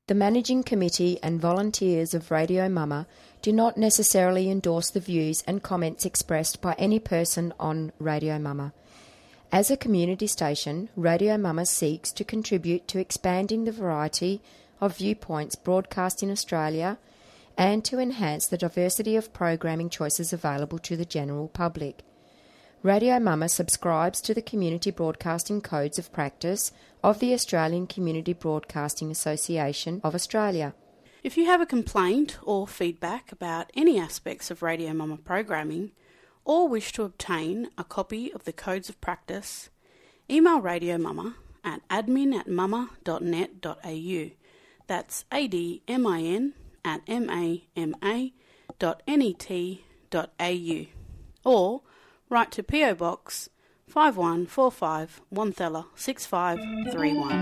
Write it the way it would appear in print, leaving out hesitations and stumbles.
The Managing Committee and volunteers of Radio Mama do not necessarily endorse the views and comments expressed by any person on Radio Mama. As a community station, Radio Mama seeks to contribute to expanding the variety of viewpoints broadcast in Australia and to enhance the diversity of programming choices available to the general public. Radio Mama subscribes to the Community Broadcasting Codes of Practice of the Australian Community Broadcasting Association of Australia. If you have a complaint or feedback about any aspects of Radio Mama programming or wish to obtain a copy of the Codes of Practice, email Radio Mama at admin@mama.net.au. That's admin@mama.net.au. Or write to PO Box 5145 Wonthella 6531.